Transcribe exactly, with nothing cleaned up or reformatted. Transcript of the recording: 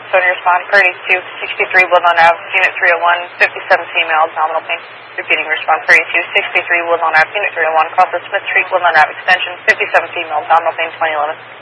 Tony respond. Purdy two sixty-three Woodlawn Avenue, Unit three oh one, fifty-seven female, abdominal pain. Repeating response. Purdy two sixty-three Woodlawn Avenue, Unit three oh one, across the Smith Street, Woodlawn Avenue extension, fifty-seven female, abdominal pain, twenty eleven.